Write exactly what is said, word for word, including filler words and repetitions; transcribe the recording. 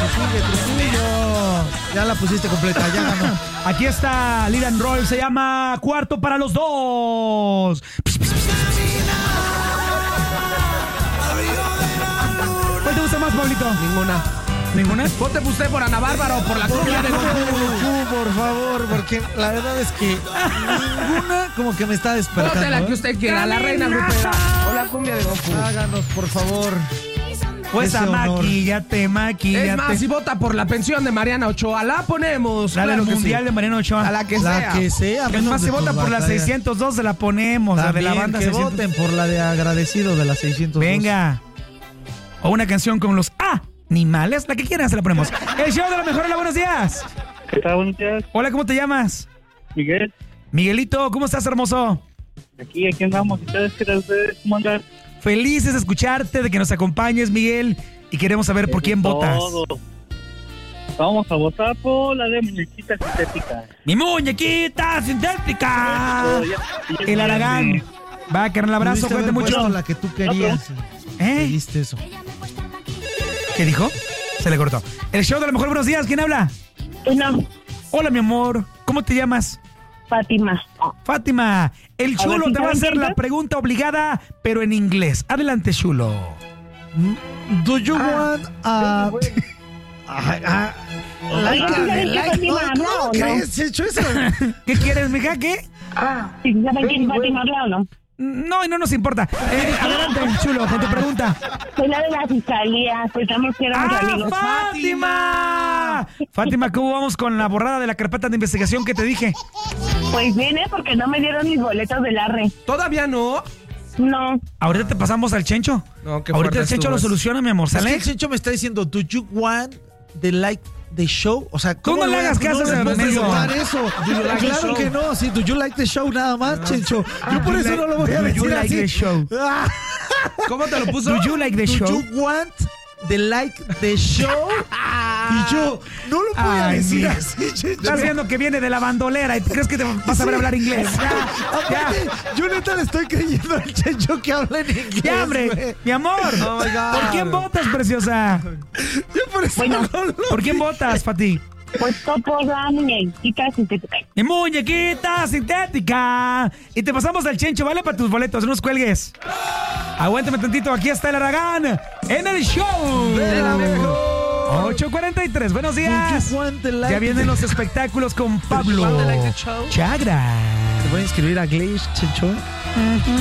sigue, Trujillo. Ya la pusiste completa, ya ganó. Aquí está Lead and Roll, se llama Cuarto para los Dos. ¿Cuál te gusta más, Pablito? Ninguna. ¿Ninguna? ¿Vos te puse por Ana Bárbara o por la cumbia de Goku? Goku, por favor, porque la verdad es que ninguna como que me está despertando. Vote la que ¿eh? usted quiera, la reina grupera o la cumbia de Goku. Háganos, por favor. Pues ese a honor. maquíllate, maquíllate. Es más, si vota por la pensión de Mariana Ochoa, la ponemos. La claro del que Mundial sí. de Mariano Ochoa. A la que La sea. que sea. Es menos más, de si vota tus por la batallas. seiscientos dos, se la ponemos. La de También, la banda que seiscientos. voten por la de agradecido de la seiscientos dos. Venga. O una canción con los animales, la que quieran se la ponemos. El show de la mejor. Hola, buenos días. ¿Qué tal? Buenos días, Hola, ¿cómo te llamas? Miguel. Miguelito, ¿cómo estás, hermoso? Aquí, aquí andamos. ¿Ustedes qué tal? ¿Ustedes cómo andan? Felices de escucharte, de que nos acompañes, Miguel. Y queremos saber por quién votas. Todo. Vamos a votar por la de muñequita sintética. ¡Mi muñequita sintética! Oh, ya- ya- El Aragán. Va, carnal, abrazo, Pudiste haber cuídate mucho. puesto la que tú querías. ¿Eh? Pediste eso. ¿Qué dijo? Se le cortó. El show de la mejor. Buenos días, ¿quién habla? No, Hola, mi amor. ¿Cómo te llamas? Fátima. Fátima. El A ver, chulo ¿sí te va a saben hacer quién la es? pregunta obligada, pero en inglés. Adelante, chulo. Do you want a... Ah, ah, like, Oigan, ¿sí saben qué like, Fátima no, habla ¿cómo o que no? has hecho eso? ¿Qué quieres, mija? ¿Qué? ¿Sí saben quién es Fátima habla o no? No, y no nos importa. Eh, adelante, chulo, con tu pregunta. Soy la de la fiscalía. Pensamos que éramos ¡Ah, amigos. Fátima! Fátima, ¿cómo vamos con la borrada de la carpeta de investigación que te dije? Pues viene porque no me dieron mis boletos del arre. Todavía no. No. Ahorita te pasamos al Chencho. No, qué Ahorita fuerte el Chencho estuvo lo eso. soluciona, mi amor. Es que ¿Sale? el Chencho me está diciendo, do you want the like the show? O sea, ¿cómo Tú no lo le voy a- hagas caso a ese no le puedes menso. preguntar eso. Do you like the Claro show? que no, sí, do you like the show nada más, Chencho. Yo por Do you eso like- no lo voy a do you decir like así. the show? Ah, ¿Cómo te lo puso? Do you like the do show? you want the like the show? Y yo, no lo voy a Ay, decir mira. así, Chencho. Estás viendo que viene de la bandolera y crees que te vas a ver hablar inglés. Ya, ya. Aparte, yo neta le estoy creyendo al Chencho que habla en inglés. Ya, hombre, güey. mi amor. Oh, my God. ¿Por quién votas, preciosa? Yo por eso Bueno. no lo ¿Por quién votas, Fati? Pues por la muñequita sintética. Mi muñequita sintética. Y te pasamos al Chencho, ¿vale? Para tus boletos, no nos cuelgues. Aguántame tantito, aquí está el Aragán en el show. De la mejor. ocho cuarenta y tres, buenos días. Do you want the like Ya vienen los espectáculos con Pablo want the like the show? Chagra. ¿Te voy a inscribir a Glaze, Chencho?